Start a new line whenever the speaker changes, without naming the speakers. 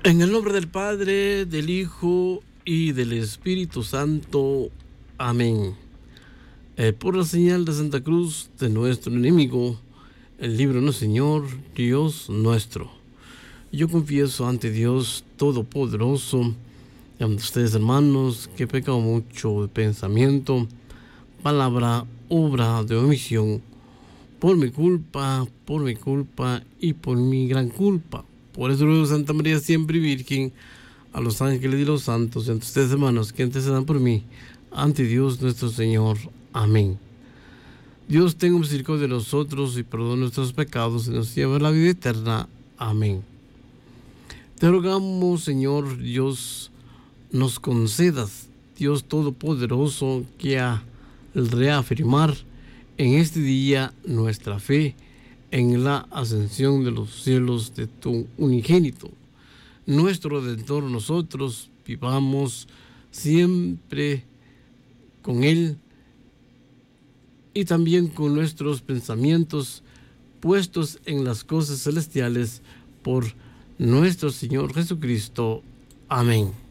En el nombre del Padre, del Hijo y del Espíritu Santo. Amén. Por la señal de Santa Cruz de nuestro enemigo, líbranos, Señor, Dios nuestro. Yo confieso ante Dios Todopoderoso, y ante ustedes, hermanos, que he pecado mucho de pensamiento, palabra, obra, de omisión, por mi culpa y por mi gran culpa. Por eso ruego, Santa María, siempre Virgen, a los ángeles y los santos, y ante ustedes, hermanos, que intercedan por mí, ante Dios nuestro Señor. Amén. Dios tenga misericordia de nosotros y perdone nuestros pecados y nos lleve a la vida eterna. Amén. Te rogamos, Señor Dios, nos concedas, Dios Todopoderoso, que al reafirmar en este día nuestra fe en la ascensión de los cielos de tu unigénito, nuestro Redentor, nosotros vivamos siempre con Él y también con nuestros pensamientos puestos en las cosas celestiales por nuestro Señor Jesucristo. Amén.